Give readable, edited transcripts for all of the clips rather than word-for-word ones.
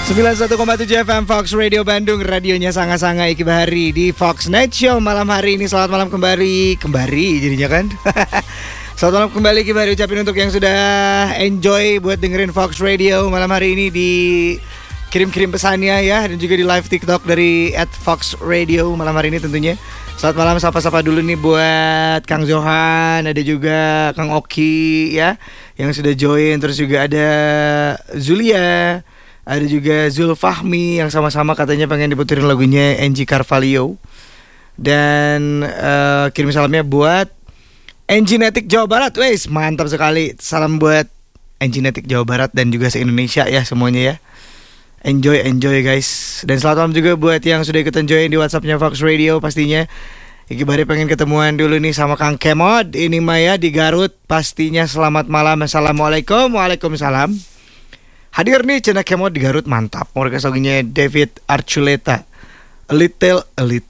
91,7 FM Fox Radio Bandung, radionya Sanga-Sanga Iki Bahari di Fox Night Show malam hari ini. Selamat malam kembali jadinya kan. Selamat malam kembali Iki Bahari, ucapin untuk yang sudah enjoy buat dengerin Fox Radio malam hari ini, di kirim-kirim pesannya ya, dan juga di live TikTok dari @foxradio malam hari ini tentunya. Selamat malam, sapa-sapa dulu nih buat Kang Johan, ada juga Kang Oki ya yang sudah join, terus juga ada Zulia, ada juga Zulfahmi yang sama-sama katanya pengen diputerin lagunya Angie Carvalho. Dan kirim salamnya buat Enginetic Jawa Barat. Wes, mantap sekali. Salam buat Enginetic Jawa Barat dan juga se-Indonesia ya semuanya ya. Enjoy guys. Dan selamat malam juga buat yang sudah ikutan join di WhatsAppnya Fox Radio pastinya. Iki Bahari pengen ketemuan dulu nih sama Kang Kemod. Ini Maya di Garut. Pastinya selamat malam. Assalamualaikum. Waalaikumsalam. Hadir nih Cina Kemod di Garut, mantap. Mereka soginya David Archuleta. A little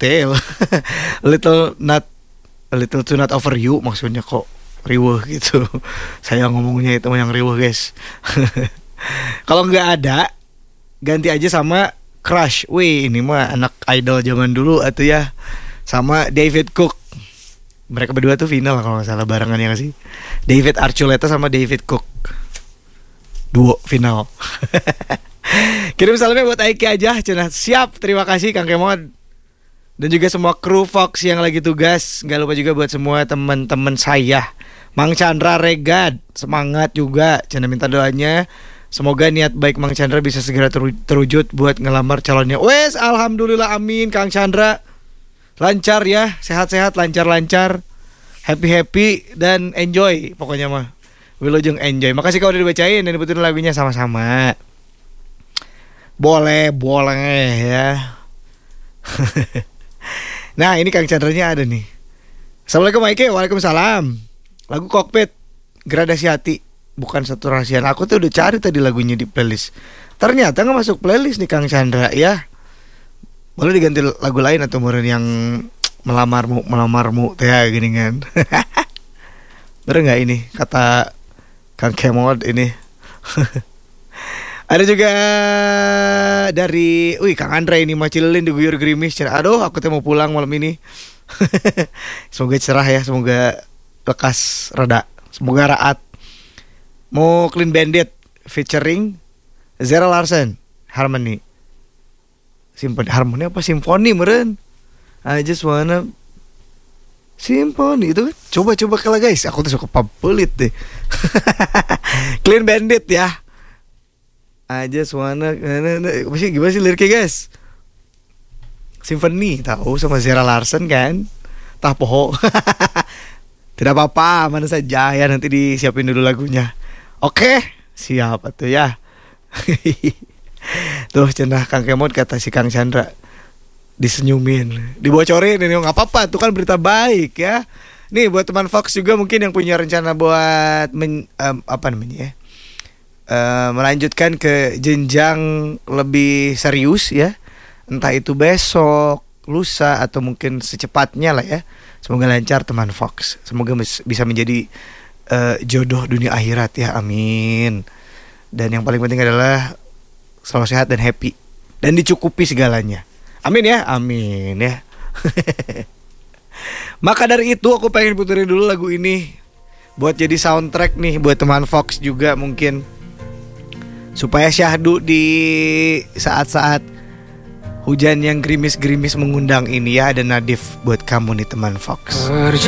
to not over you, maksudnya kok riweh gitu. Saya ngomongnya itu yang riweh guys. Kalau nggak ada, ganti aja sama Crush. Wih, ini mah anak idol zaman dulu atau ya, sama David Cook. Mereka berdua tuh final kalau nggak salah barengan ya sih. David Archuleta sama David Cook, duo final. Kirim salamnya buat Aiki aja. Cina siap, terima kasih Kang Kemod. Dan juga semua kru Fox yang lagi tugas. Gak lupa juga buat semua teman-teman saya, Mang Chandra Regad, semangat juga. Cina minta doanya, semoga niat baik Mang Chandra bisa segera terwujud buat ngelamar calonnya. Wes, alhamdulillah, amin Kang Chandra. Lancar ya, sehat-sehat, lancar-lancar, happy-happy dan enjoy pokoknya mah. Wilujeng enjoy. Makasih kau udah dibacain dan diputerin lagunya sama-sama. Boleh ya. Nah, ini Kang Chandranya ada nih. Assalamualaikum Maike. Waalaikumsalam. Lagu Kokpit, Gradasi Hati, bukan satu rahasia. Aku tuh udah cari tadi lagunya di playlist. Ternyata gak masuk playlist nih Kang Chandra ya. Boleh diganti lagu lain atau meren yang melamarmu ya gini kan. Bener gak ini kata Kang Kemod ini? Ada juga dari Kang Andre ini, Macilin diguyur gerimis. Aduh, aku tuh mau pulang malam ini. Semoga cerah ya, semoga lekas reda, semoga raat. Mau Clean Bandit featuring Zara Larsen, Harmony. Harmony apa simfoni meren? I just wanna simfoni itu kan. Coba kalau guys, aku tuh suka pelit deh. Clean Bandit ya. I just wanna gimana sih liriknya guys? Symphony tahu sama Zara Larsen kan? Tah poho. Tidak apa-apa, mana saja ya, nanti disiapin dulu lagunya. Oke, siap tuh ya. Tuh cenah Kang Kemod kata si Kang Chandra disenyumin, dibocorin ini nggak apa-apa, tuh kan berita baik ya. Nih buat teman Fox juga mungkin yang punya rencana buat melanjutkan ke jenjang lebih serius ya, entah itu besok, lusa, atau mungkin secepatnya lah ya. Semoga lancar teman Fox, semoga bisa menjadi jodoh dunia akhirat ya, amin. Dan yang paling penting adalah selalu sehat dan happy dan dicukupi segalanya, amin ya, amin ya. Maka dari itu aku pengen puterin dulu lagu ini buat jadi soundtrack nih buat teman Fox juga mungkin, supaya syahdu di saat-saat hujan yang gerimis-gerimis mengundang ini ya. Ada Nadif buat kamu nih teman Fox.